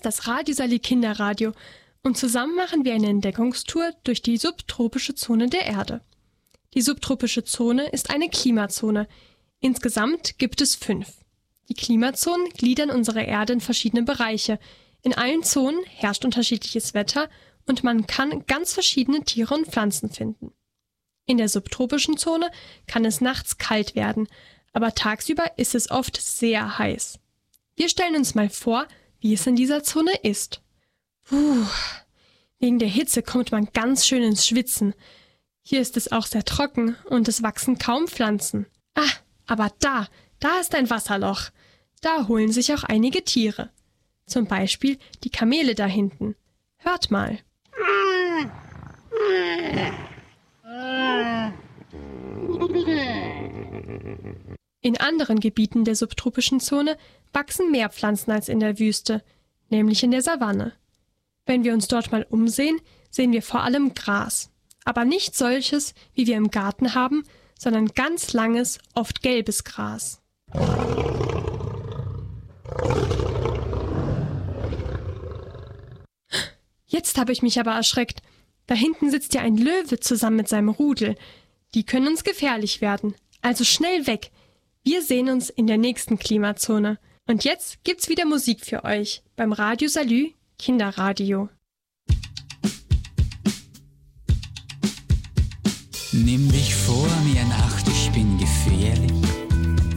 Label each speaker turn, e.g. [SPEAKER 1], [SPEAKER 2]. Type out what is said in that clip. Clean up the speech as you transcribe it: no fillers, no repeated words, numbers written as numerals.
[SPEAKER 1] ist das Radio Salü Kinderradio und zusammen machen wir eine Entdeckungstour durch die subtropische Zone der Erde. Die subtropische Zone ist eine Klimazone. Insgesamt gibt es 5. Die Klimazonen gliedern unsere Erde in verschiedene Bereiche. In allen Zonen herrscht unterschiedliches Wetter und man kann ganz verschiedene Tiere und Pflanzen finden. In der subtropischen Zone kann es nachts kalt werden, aber tagsüber ist es oft sehr heiß. Wir stellen uns mal vor, wie es in dieser Zone ist. Wegen der Hitze kommt man ganz schön ins Schwitzen. Hier ist es auch sehr trocken und es wachsen kaum Pflanzen. Aber da ist ein Wasserloch. Da holen sich auch einige Tiere. Zum Beispiel die Kamele da hinten. Hört mal. In anderen Gebieten der subtropischen Zone wachsen mehr Pflanzen als in der Wüste, nämlich in der Savanne. Wenn wir uns dort mal umsehen, sehen wir vor allem Gras. Aber nicht solches, wie wir im Garten haben, sondern ganz langes, oft gelbes Gras. Jetzt habe ich mich aber erschreckt. Da hinten sitzt ja ein Löwe zusammen mit seinem Rudel. Die können uns gefährlich werden. Also schnell weg. Wir sehen uns in der nächsten Klimazone. Und jetzt gibt's wieder Musik für euch beim Radio Salü Kinderradio.
[SPEAKER 2] Nimm dich vor mir in Acht, ich bin gefährlich.